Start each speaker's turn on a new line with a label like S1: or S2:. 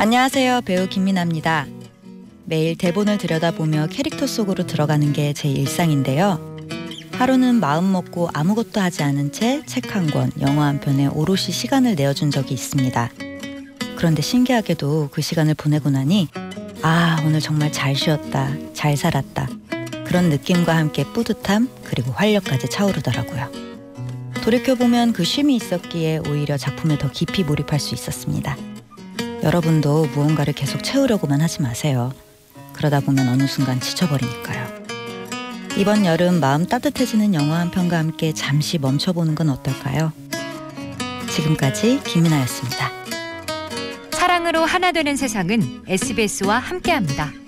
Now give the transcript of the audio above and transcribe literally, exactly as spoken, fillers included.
S1: 안녕하세요. 배우 김민아입니다. 매일 대본을 들여다보며 캐릭터 속으로 들어가는 게 제 일상인데요. 하루는 마음 먹고 아무것도 하지 않은 채 책 한 권, 영화 한 편에 오롯이 시간을 내어준 적이 있습니다. 그런데 신기하게도 그 시간을 보내고 나니 아, 오늘 정말 잘 쉬었다, 잘 살았다. 그런 느낌과 함께 뿌듯함 그리고 활력까지 차오르더라고요. 돌이켜보면 그 쉼이 있었기에 오히려 작품에 더 깊이 몰입할 수 있었습니다. 여러분도 무언가를 계속 채우려고만 하지 마세요. 그러다 보면 어느 순간 지쳐버리니까요. 이번 여름 마음 따뜻해지는 영화 한 편과 함께 잠시 멈춰보는 건 어떨까요? 지금까지 김민아였습니다.
S2: 사랑으로 하나 되는 세상은 에스비에스와 함께합니다.